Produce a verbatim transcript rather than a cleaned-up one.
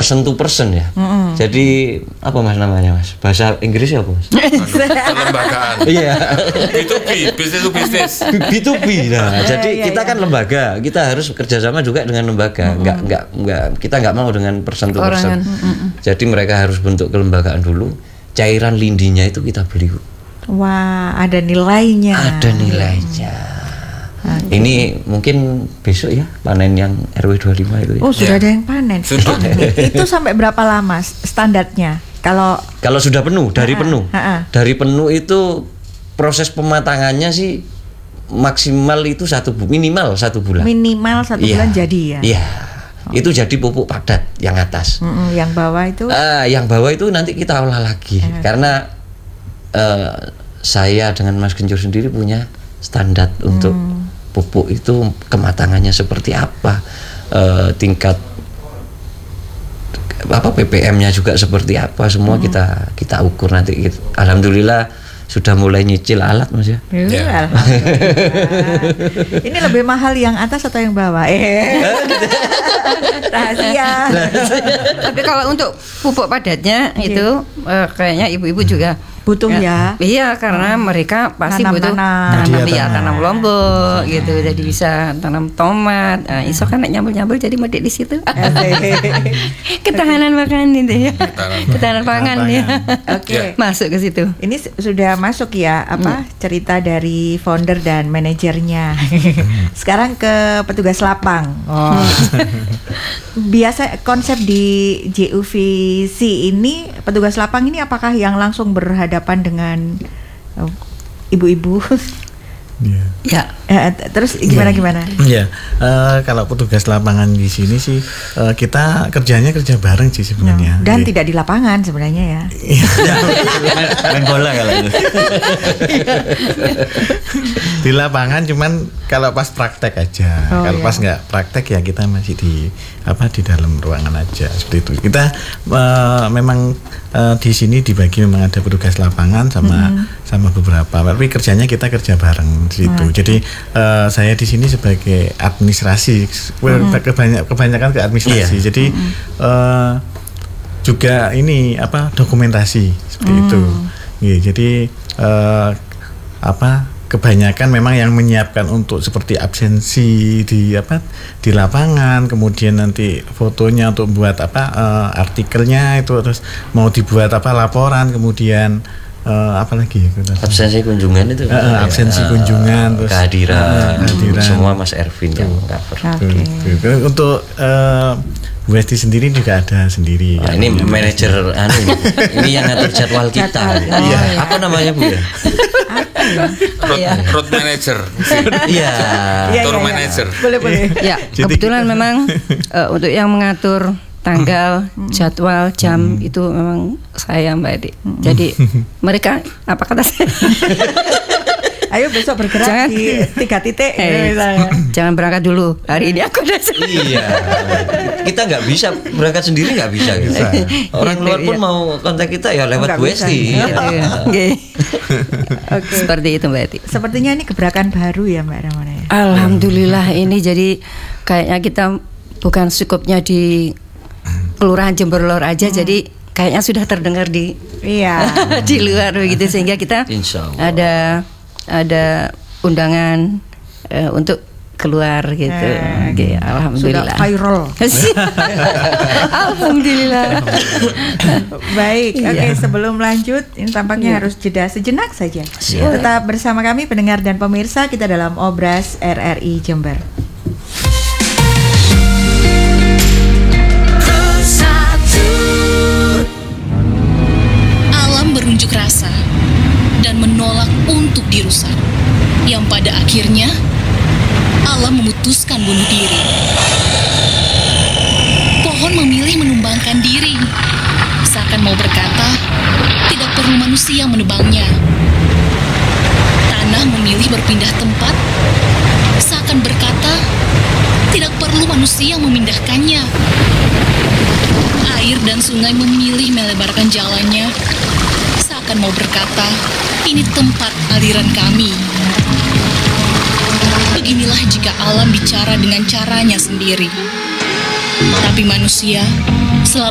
person to person ya. Mm-hmm. Jadi apa mas namanya mas? Bahasa Inggrisnya apa mas? Kelembagaan. Iya. B to B, business to business. B to B. Nah, ya, jadi ya, kita ya. kan lembaga, kita harus kerjasama juga dengan lembaga. Enggak mm-hmm. enggak enggak kita enggak mau dengan person to person. Mm-hmm. Jadi mereka harus bentuk kelembagaan dulu. Cairan lindinya itu kita beli. Wah, ada nilainya. Ada nilainya. Okay. Ini mungkin besok ya panen yang R W dua puluh lima itu ya. Oh sudah ya. ada yang panen. Sudah. Oh, itu sampai berapa lama standarnya? Kalau kalau sudah penuh dari ha-ha, penuh ha-ha. dari penuh itu proses pematangannya sih maksimal itu satu bu- minimal satu bulan. Minimal satu ya. bulan jadi ya. Iya. Oh. Itu jadi pupuk padat yang atas. Mm-mm, yang bawah itu? Ah, yang bawah itu nanti kita olah lagi eh. karena uh, saya dengan Mas Genjur sendiri punya standar hmm. untuk pupuk itu kematangannya seperti apa, e, tingkat apa P P M-nya juga seperti apa, semua hmm. kita kita ukur nanti. Alhamdulillah sudah mulai nyicil alat mas ya. Yeah. Ini lebih mahal yang atas atau yang bawah? Eh. Rahasia. Tapi kalau untuk pupuk padatnya okay. itu uh, kayaknya ibu-ibu juga butuh ya, ya. Iya karena hmm. mereka pasti tanam, butuh tanam, tanam ya tanam lombok gitu, jadi bisa tanam tomat. Nah, iso kan nyambul-nyambul jadi medit di situ. Ketahanan makan itu ya. Ketahanan pangan ya. Oke. Okay. Masuk ke situ. Ini sudah masuk ya apa hmm. cerita dari founder dan manajernya. Sekarang ke petugas lapang. Oh. Biasa konsep di J U V C ini petugas lapang ini apakah yang langsung berhadapan dengan oh, ibu-ibu? Yeah. Ya. Eh, terus gimana gimana? Iya. Yeah. Uh, kalau petugas lapangan di sini sih uh, kita kerjanya kerja bareng sih sebenarnya. No. Dan yeah. tidak di lapangan sebenarnya ya. Main bola kalau itu. Di lapangan cuman kalau pas praktek aja. Oh, kalau yeah. pas nggak praktek ya kita masih di apa di dalam ruangan aja seperti itu. Kita uh, memang uh, di sini dibagi memang ada petugas lapangan sama mm-hmm. sama beberapa. Tapi kerjanya kita kerja bareng di situ. Okay. Jadi uh, saya di sini sebagai administrasi, mm-hmm. kebanyak kebanyakan ke administrasi. Yeah. Jadi mm-hmm. uh, juga ini apa dokumentasi seperti mm. itu. Yeah, jadi uh, apa kebanyakan memang yang menyiapkan untuk seperti absensi di apa di lapangan, kemudian nanti fotonya untuk buat apa uh, artikelnya itu, terus mau dibuat apa laporan, kemudian uh, apa lagi absensi kunjungan itu uh, uh, absensi uh, kunjungan terus kehadiran, uh, kehadiran semua Mas Ervin yang cover. Okay. Untuk uh, Bu Esti sendiri juga ada sendiri. Nah, ini manajer anu ini. Ini yang ngatur jadwal kita. Oh, ya. Apa namanya Bu ya? Road, road manager. Iya. Tour manager. Boleh boleh. Ya, kebetulan memang uh, untuk yang mengatur tanggal, jadwal, jam hmm. itu memang saya Mbak Edi. Jadi mereka apa kata saya? Ayo besok bergerak jangan, di tiga titik. Eh, jangan berangkat dulu. Hari ini aku udah iya. Kita nggak bisa berangkat sendiri, nggak bisa. Gitu. Orang luar pun iya. mau kontak kita ya lewat Bu Esti. Iya. Okay. Okay. Seperti itu Mbak Eti. Sepertinya ini gebrakan baru ya Mbak Ramona ya. Alhamdulillah ini jadi kayaknya kita bukan cukupnya di Kelurahan Jember Lor aja, hmm. jadi kayaknya sudah terdengar di iya. di luar begitu, sehingga kita ada ada undangan uh, untuk keluar gitu. Eh, okay, alhamdulillah. Sudah viral. Alhamdulillah. Baik, oke okay, iya. sebelum lanjut ini tampaknya iya. harus jeda sejenak saja. Siap. Tetap bersama kami pendengar dan pemirsa, kita dalam Obras R R I Jember. Alam berunjuk rasa dan menolak untuk dirusak, yang pada akhirnya alam memutuskan bunuh diri. Pohon memilih menumbangkan diri, seakan mau berkata tidak perlu manusia menebangnya. Tanah memilih berpindah tempat, seakan berkata tidak perlu manusia memindahkannya. Air dan sungai memilih melebarkan jalannya, seakan mau berkata ini tempat aliran kami. Beginilah jika alam bicara dengan caranya sendiri. Tapi manusia selalu